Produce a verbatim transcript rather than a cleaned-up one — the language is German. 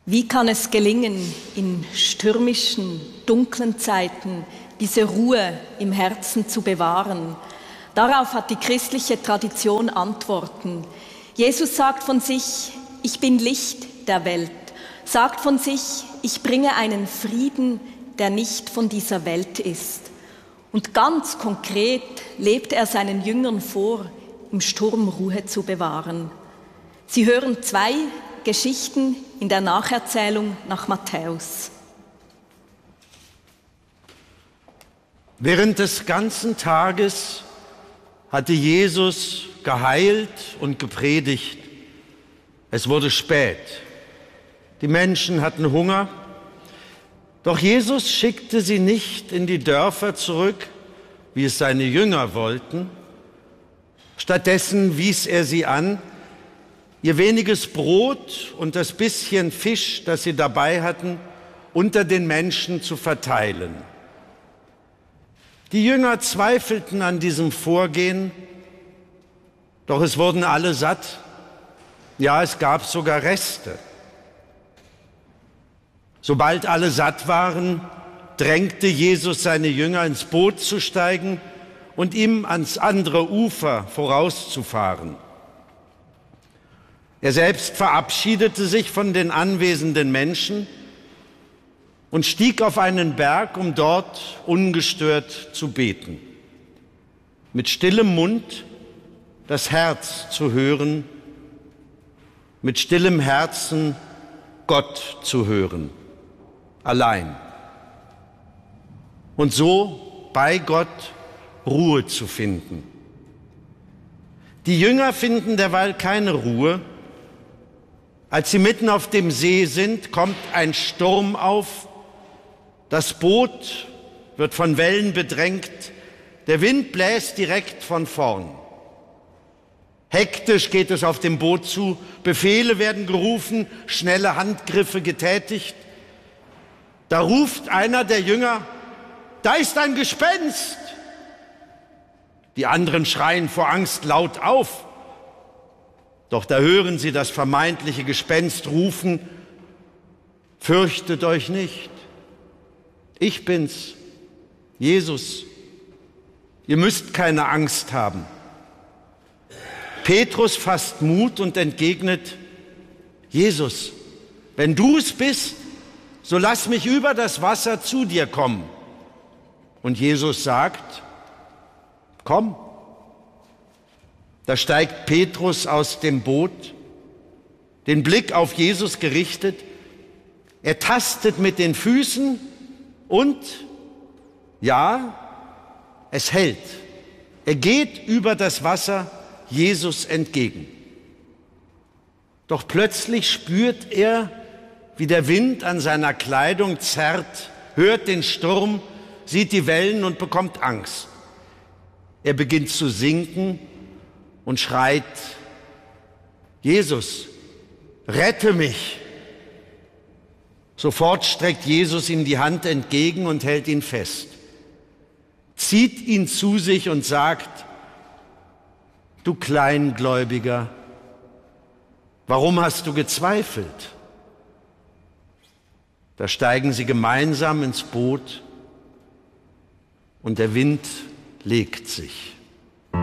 Wie kann es gelingen, in stürmischen, dunklen Zeiten diese Ruhe im Herzen zu bewahren? Darauf hat die christliche Tradition Antworten. Jesus sagt von sich, ich bin Licht der Welt, sagt von sich, ich bringe einen Frieden, der nicht von dieser Welt ist. Und ganz konkret lebt er seinen Jüngern vor, im Sturm Ruhe zu bewahren. Sie hören zwei Geschichten in der Nacherzählung nach Matthäus. Während des ganzen Tages hatte Jesus geheilt und gepredigt. Es wurde spät. Die Menschen hatten Hunger. Doch Jesus schickte sie nicht in die Dörfer zurück, wie es seine Jünger wollten. Stattdessen wies er sie an, ihr weniges Brot und das bisschen Fisch, das sie dabei hatten, unter den Menschen zu verteilen. Die Jünger zweifelten an diesem Vorgehen, doch es wurden alle satt. Ja, es gab sogar Reste. Sobald alle satt waren, drängte Jesus seine Jünger ins Boot zu steigen und ihm ans andere Ufer vorauszufahren. Er selbst verabschiedete sich von den anwesenden Menschen und stieg auf einen Berg, um dort ungestört zu beten. Mit stillem Mund das Herz zu hören, mit stillem Herzen Gott zu hören, allein. Und so bei Gott Ruhe zu finden. Die Jünger finden derweil keine Ruhe. Als sie mitten auf dem See sind, kommt ein Sturm auf. Das Boot wird von Wellen bedrängt. Der Wind bläst direkt von vorn. Hektisch geht es auf dem Boot zu. Befehle werden gerufen, schnelle Handgriffe getätigt. Da ruft einer der Jünger, da ist ein Gespenst. Die anderen schreien vor Angst laut auf. Doch da hören sie das vermeintliche Gespenst rufen, fürchtet euch nicht. Ich bin's, Jesus. Ihr müsst keine Angst haben. Petrus fasst Mut und entgegnet, Jesus, wenn du es bist, so lass mich über das Wasser zu dir kommen. Und Jesus sagt, komm. Da steigt Petrus aus dem Boot, den Blick auf Jesus gerichtet. Er tastet mit den Füßen und, ja, es hält. Er geht über das Wasser Jesus entgegen. Doch plötzlich spürt er, wie der Wind an seiner Kleidung zerrt, hört den Sturm, sieht die Wellen und bekommt Angst. Er beginnt zu sinken und schreit, Jesus, rette mich. Sofort streckt Jesus ihm die Hand entgegen und hält ihn fest, zieht ihn zu sich und sagt, du Kleingläubiger, warum hast du gezweifelt? Da steigen sie gemeinsam ins Boot und der Wind legt sich.